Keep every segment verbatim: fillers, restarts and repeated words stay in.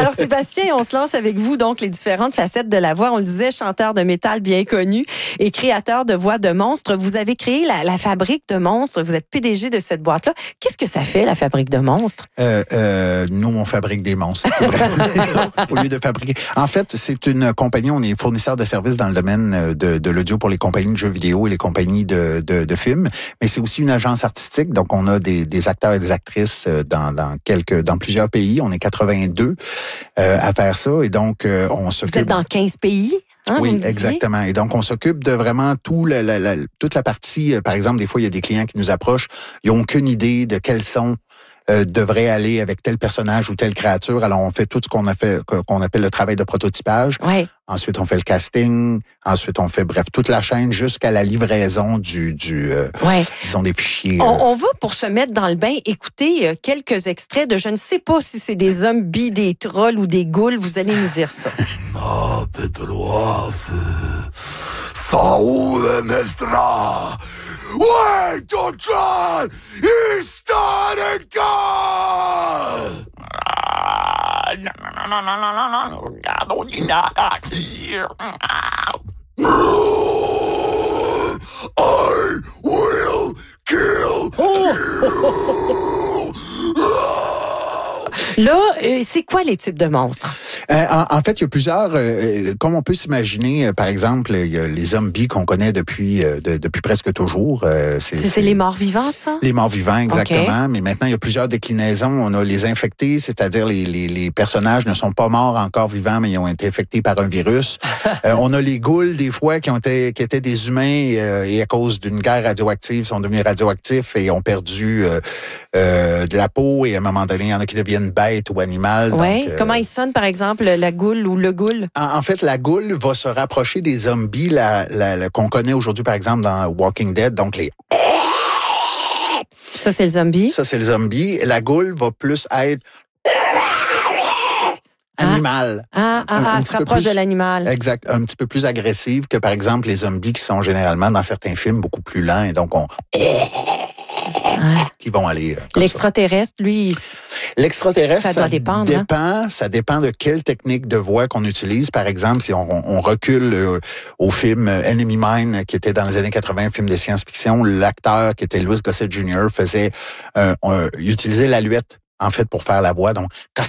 Alors, Sébastien, on se lance avec vous, donc, les différentes facettes de la voix. On le disait, chanteur de métal bien connu et créateur de voix de monstres. Vous avez créé la, la Fabrique de monstres. Vous êtes P D G de cette boîte-là. Qu'est-ce que ça fait, la Fabrique de monstres? Euh, euh, nous, on fabrique des monstres. Au lieu de fabriquer. En fait, c'est une compagnie, on est fournisseur de services dans le domaine de, de l'audio pour les compagnies de jeux vidéo et les compagnies de, de, de films. Mais c'est aussi une agence artistique. Donc, on a des, des acteurs et des actrices dans, dans quelques, dans plusieurs pays. On est quatre-vingt-deux euh, à faire ça. Et donc, euh, on s'occupe... Vous êtes dans quinze pays? Hein, oui, exactement. Et donc, on s'occupe de vraiment tout la, la, la, toute la partie. Euh, par exemple, des fois, il y a des clients qui nous approchent. Ils n'ont aucune idée de quels sont Euh, devrait aller avec tel personnage ou telle créature. Alors, on fait tout ce qu'on a fait, qu'on appelle le travail de prototypage. Ouais. Ensuite, on fait le casting. Ensuite, on fait, bref, toute la chaîne jusqu'à la livraison du, du euh, ouais. disons, des fichiers. On, on va, pour se mettre dans le bain, écouter euh, quelques extraits de, je ne sais pas si c'est des zombies, des trolls ou des ghouls. Vous allez nous dire ça. No te troas, Saúl Nestra. Wait to try Historica! I will kill you! Là, euh, c'est quoi les types de monstres? Euh, en, en fait, il y a plusieurs, euh, comme on peut s'imaginer, euh, par exemple, il y a les zombies qu'on connaît depuis euh, de, depuis presque toujours. Euh, c'est, c'est, c'est les morts vivants, ça? Les morts vivants, exactement. Okay. Mais maintenant, il y a plusieurs déclinaisons. On a les infectés, c'est-à-dire les, les, les personnages ne sont pas morts encore vivants, mais ils ont été infectés par un virus. euh, on a les ghouls, des fois, qui ont été, qui étaient des humains euh, et à cause d'une guerre radioactive, sont devenus radioactifs et ont perdu euh, euh, de la peau. Et à un moment donné, il y en a qui deviennent bêtes ou animales. Oui. Euh, Comment ils sonnent, par exemple, la goule ou le ghoul? En, en fait, la goule va se rapprocher des zombies la, la, la, qu'on connaît aujourd'hui, par exemple, dans Walking Dead. Donc, les... Ça, c'est le zombie. Ça, c'est le zombie. La goule va plus être... animal. Ah, ah, ah, elle se rapproche plus, de l'animal. Exact. Un petit peu plus agressive que, par exemple, les zombies qui sont généralement, dans certains films, beaucoup plus lents. Et donc, on... Ah. qui vont aller... L'extraterrestre, ça. lui... L'extraterrestre, ça, ça doit dépendre, dépend, hein? ça dépend de quelle technique de voix qu'on utilise. Par exemple, si on, on recule euh, au film Enemy Mine, qui était dans les années quatre-vingts, un film de science-fiction, l'acteur qui était Louis Gossett junior faisait... Euh, euh, utilisait l'aluette, en fait, pour faire la voix. Donc,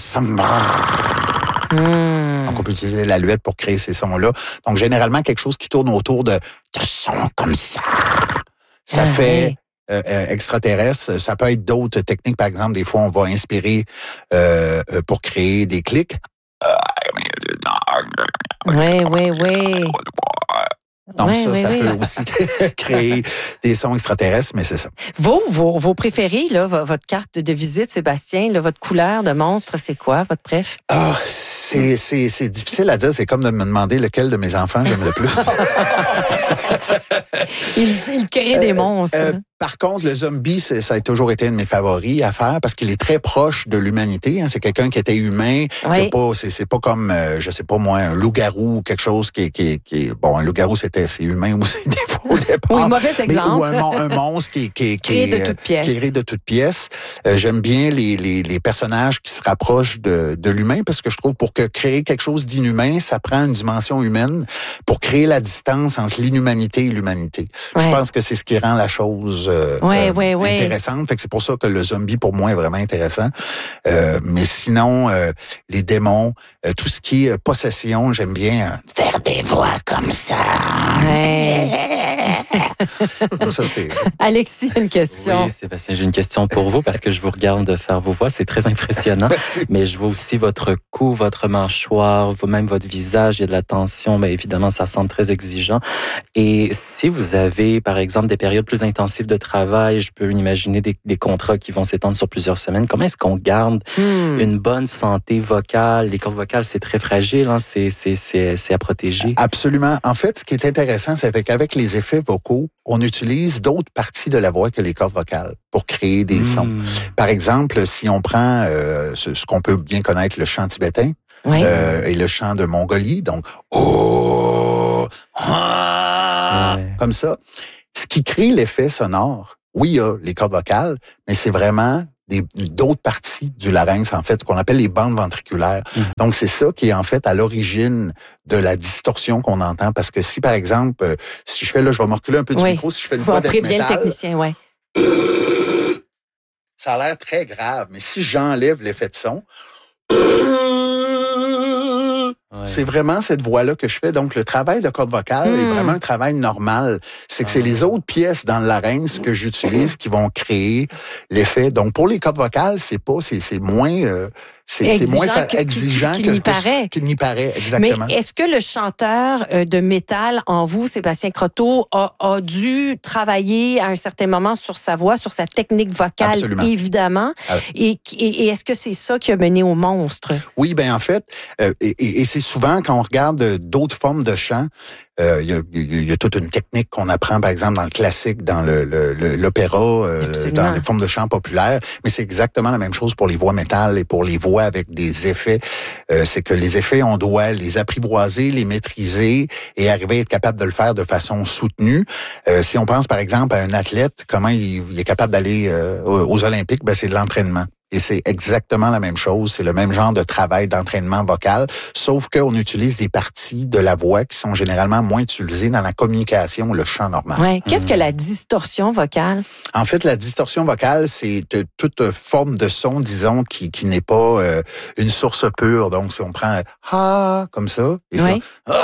Mmh. Donc, on peut utiliser l'aluette pour créer ces sons-là. Donc, généralement, quelque chose qui tourne autour de, de sons comme ça. Ça ah, fait... Oui. Euh, euh, extraterrestre, ça peut être d'autres techniques. Par exemple, des fois, on va inspirer euh, pour créer des clics. Oui, oui, oui. Donc oui, ça, oui, ça oui. peut aussi créer des sons extraterrestres, mais c'est ça. Vos, vos, vos préférés, là, votre carte de visite, Sébastien, là, votre couleur de monstre, c'est quoi, votre préf? Ah, c'est, c'est, c'est difficile à dire. C'est comme de me demander lequel de mes enfants j'aime le plus. il, il crée des monstres. Euh, euh, Par contre, le zombie, c'est, ça a toujours été un de mes favoris à faire parce qu'il est très proche de l'humanité. Hein. C'est quelqu'un qui était humain. Oui. Qui a pas, c'est, c'est pas comme, euh, je sais pas moi, un loup-garou ou quelque chose qui, qui, qui bon, un loup-garou, c'était, c'est humain aussi des fois au départ. Oui, mauvais exemple. Mais, ou un, un monstre qui, qui, qui, créé de toutes pièces. Créé de toutes pièces. Euh, j'aime bien les, les, les personnages qui se rapprochent de, de l'humain parce que je trouve pour que créer quelque chose d'inhumain, ça prend une dimension humaine pour créer la distance entre l'inhumanité et l'humanité. Ouais. Je pense que c'est ce qui rend la chose euh, ouais, euh, ouais, ouais. intéressante. Fait que c'est pour ça que le zombie, pour moi, est vraiment intéressant. Euh, mais sinon, euh, les démons, euh, tout ce qui est possession, j'aime bien euh, faire des voix comme ça. Ouais. ça, c'est... Alexis, une question. Oui, Sébastien, j'ai une question pour vous parce que je vous regarde faire vos voix. C'est très impressionnant. Mais je vois aussi votre cou, votre mâchoire, même votre visage. Il y a de la tension. Mais évidemment, ça semble très exigeant. Et si vous avez, par exemple, des périodes plus intensives de travail, je peux imaginer des, des contrats qui vont s'étendre sur plusieurs semaines. Comment est-ce qu'on garde hmm. une bonne santé vocale? Les cordes vocales, c'est très fragile. Hein? C'est, c'est, c'est, c'est à protéger. Absolument. En fait, ce qui est intéressant, c'est qu'avec les effets vocaux, on utilise d'autres parties de la voix que les cordes vocales pour créer des mmh. sons. Par exemple, si on prend euh, ce, ce qu'on peut bien connaître, le chant tibétain oui. euh, et le chant de Mongolie, donc oh, ah, ouais. comme ça, ce qui crée l'effet sonore, oui, il y a les cordes vocales, mais c'est vraiment des, d'autres parties du larynx, en fait, ce qu'on appelle les bandes ventriculaires. Mmh. Donc, c'est ça qui est en fait à l'origine de la distorsion qu'on entend. Parce que si, par exemple, euh, si je fais là, je vais me reculer un peu du oui. micro, si je fais une voix On prévient métal, le technicien, ouais. Ça a l'air très grave. Mais si j'enlève l'effet de son, ouais. C'est vraiment cette voix-là que je fais. Donc, le travail de corde vocale mmh. est vraiment un travail normal. C'est que ah. c'est les autres pièces dans le larynx que j'utilise qui vont créer l'effet. Donc, pour les cordes vocales, c'est pas, c'est, c'est moins, euh, c'est, exigeant c'est moins fa- que, exigeant qu'il que, n'y paraît. Qu'il n'y paraît, exactement. Mais est-ce que le chanteur de métal en vous, Sébastien Croteau, a, a dû travailler à un certain moment sur sa voix, sur sa technique vocale, Absolument. évidemment. Ah. Et, et, et est-ce que c'est ça qui a mené au monstre? Oui, ben en fait, euh, et, et, et c'est souvent quand on regarde d'autres formes de chant, il euh, y, a, y a toute une technique qu'on apprend, par exemple, dans le classique, dans le, le, le, l'opéra, euh, dans les formes de chant populaires. Mais c'est exactement la même chose pour les voix métal et pour les voix avec des effets. Euh, c'est que les effets, on doit les apprivoiser, les maîtriser et arriver à être capable de le faire de façon soutenue. Euh, si on pense, par exemple, à un athlète, comment il, il est capable d'aller euh, aux Olympiques, ben c'est de l'entraînement. Et c'est exactement la même chose. C'est le même genre de travail d'entraînement vocal, sauf qu'on utilise des parties de la voix qui sont généralement moins utilisées dans la communication ou le chant normal. Ouais. Qu'est-ce mmh. que la distorsion vocale? En fait, la distorsion vocale, c'est euh, toute forme de son, disons, qui, qui n'est pas euh, une source pure. Donc, si on prend « ah » comme ça, et oui. ça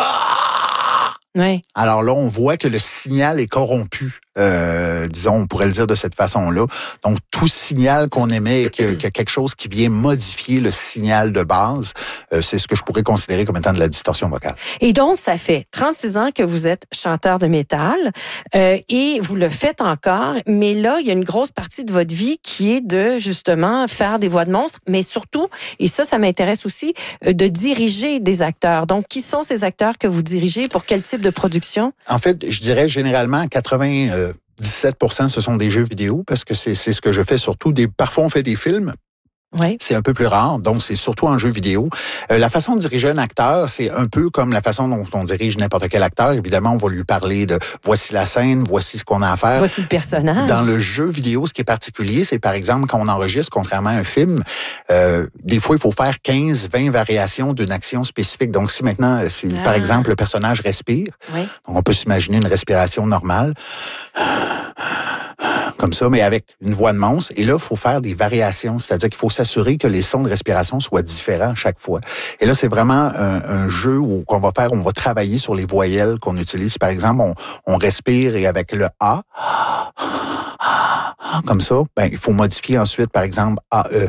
ah! Oui. Alors là, on voit que le signal est corrompu. Euh, disons, on pourrait le dire de cette façon-là. Donc, tout signal qu'on émet et qu'il y a quelque chose qui vient modifier le signal de base, euh, c'est ce que je pourrais considérer comme étant de la distorsion vocale. Et donc, ça fait trente-six ans que vous êtes chanteur de métal euh, et vous le faites encore, mais là, il y a une grosse partie de votre vie qui est de, justement, faire des voix de monstres, mais surtout, et ça, ça m'intéresse aussi, euh, de diriger des acteurs. Donc, qui sont ces acteurs que vous dirigez? Pour quel type de production? En fait, je dirais généralement quatre-vingt-dix-sept pour cent ce sont des jeux vidéo parce que c'est, c'est ce que je fais surtout. Des, parfois, on fait des films. Oui. C'est un peu plus rare, donc c'est surtout en jeu vidéo. Euh, la façon de diriger un acteur, c'est un peu comme la façon dont on dirige n'importe quel acteur. Évidemment, on va lui parler de voici la scène, voici ce qu'on a à faire. Voici le personnage. Dans le jeu vidéo, ce qui est particulier, c'est par exemple quand on enregistre, contrairement à un film, euh, des fois il faut faire quinze, vingt variations d'une action spécifique. Donc si maintenant, si ah. par exemple le personnage respire, oui. donc on peut s'imaginer une respiration normale. Comme ça, mais avec une voix de monstre. Et là, il faut faire des variations, c'est-à-dire qu'il faut s'assurer que les sons de respiration soient différents chaque fois. Et là, c'est vraiment un, un jeu où qu'on va faire, on va travailler sur les voyelles qu'on utilise. Par exemple, on, on respire et avec le A, comme ça, ben, il faut modifier ensuite, par exemple, A E.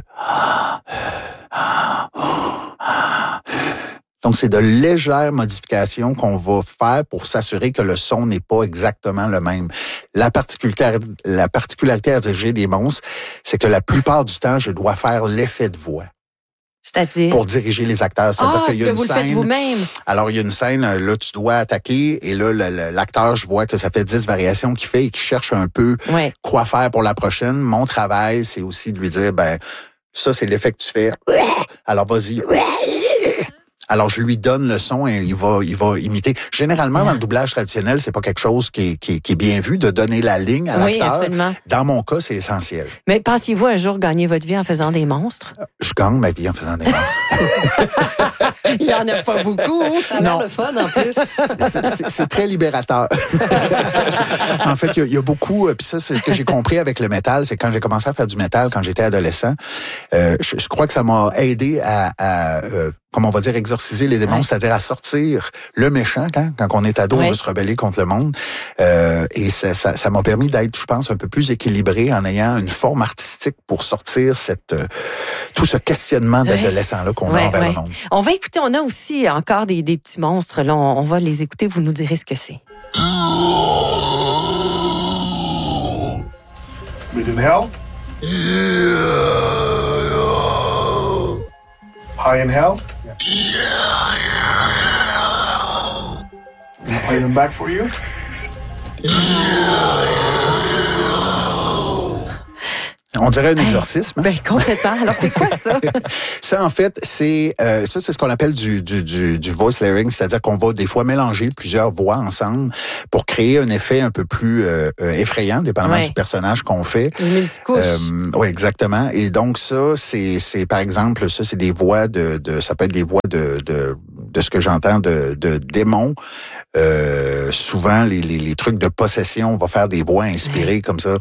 Donc, c'est de légères modifications qu'on va faire pour s'assurer que le son n'est pas exactement le même. La particularité, la particularité à diriger des monstres, c'est que la plupart du temps, je dois faire l'effet de voix. C'est-à-dire? Pour diriger les acteurs. C'est-à-dire ah, qu'il y a que une vous scène, le faites vous-même. Alors, il y a une scène, là, tu dois attaquer, et là, le, le, l'acteur, je vois que ça fait dix variations qu'il fait et qu'il cherche un peu ouais. quoi faire pour la prochaine. Mon travail, c'est aussi de lui dire, ben, ça, c'est l'effet que tu fais. Alors, vas-y. Alors, je lui donne le son et il va, il va imiter. Généralement, dans le doublage traditionnel, c'est pas quelque chose qui est, qui est, qui est bien vu de donner la ligne à oui, l'acteur. Absolument. Dans mon cas, c'est essentiel. Mais pensiez-vous un jour gagner votre vie en faisant des monstres? Je gagne ma vie en faisant des monstres. Il y en a pas beaucoup. Ça a l'air le fun, en plus. C'est, c'est, c'est très libérateur. En fait, il y, a, il y a beaucoup, puis ça, c'est ce que j'ai compris avec le métal, c'est quand j'ai commencé à faire du métal quand j'étais adolescent, euh, je, je crois que ça m'a aidé à, à euh, comme on va dire, exorciser les démons, ouais. c'est-à-dire à sortir le méchant quand, quand on est ado, ouais. on veut se rebeller contre le monde. Euh, et ça, ça, ça m'a permis d'être, je pense, un peu plus équilibré en ayant une forme artistique pour sortir cette euh, tout ce questionnement d'adolescent-là qu'on ouais, a envers ouais. le monde. On va écouter, on a aussi encore des, des petits monstres. Là, on, on va les écouter, vous nous direz ce que c'est. Mid inhale. Yeah. High inhale. Yeah. Can I play them back for you? On dirait un exorcisme. Ben, complètement. Alors, c'est quoi ça? Ça, en fait, c'est euh, ça, c'est ce qu'on appelle du, du, du, du voice layering, c'est-à-dire qu'on va des fois mélanger plusieurs voix ensemble pour créer un effet un peu plus euh, effrayant, dépendamment ouais. du personnage qu'on fait. Du multicouche. Euh, oui, exactement. Et donc, ça, c'est, c'est par exemple, ça, c'est des voix de, de ça peut être des voix de, de, de ce que j'entends de, de démons. Euh, souvent, les, les, les trucs de possession, on va faire des voix inspirées ouais. comme ça.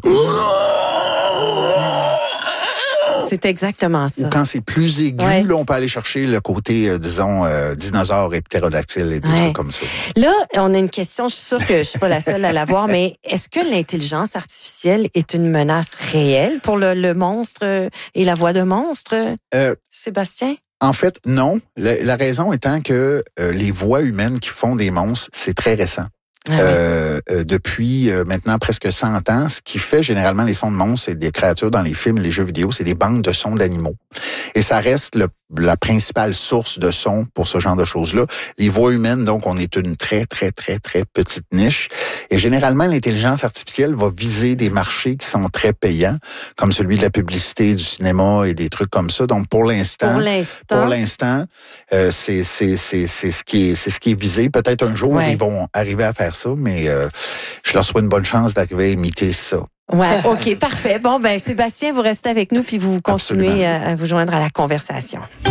C'est exactement ça. Ou quand c'est plus aigu, ouais. là, on peut aller chercher le côté, euh, disons, euh, dinosaure et ptérodactyle et des ouais. trucs comme ça. Là, on a une question, je suis sûre que je suis pas la seule à l'avoir, mais est-ce que l'intelligence artificielle est une menace réelle pour le, le monstre et la voix de monstre, euh, Sébastien? En fait, non. La, la raison étant que euh, les voix humaines qui font des monstres, c'est très récent. Ah oui. euh, euh, depuis euh, maintenant presque cent ans, ce qui fait généralement les sons de monstres, c'est des créatures dans les films, les jeux vidéo, c'est des bandes de sons d'animaux. Et ça reste le, la principale source de son pour ce genre de choses-là. Les voix humaines, donc, on est une très, très, très, très petite niche. Et généralement, l'intelligence artificielle va viser des marchés qui sont très payants, comme celui de la publicité, du cinéma et des trucs comme ça. Donc, pour l'instant, pour l'instant, pour l'instant, euh, c'est, c'est, c'est, c'est ce qui est, c'est ce qui est visé. Peut-être un jour, ouais. ils vont arriver à faire ça, mais euh, je leur souhaite une bonne chance d'arriver à imiter ça. Ouais, OK, parfait. Bon, ben Sébastien, vous restez avec nous puis vous continuez à, à vous joindre à la conversation.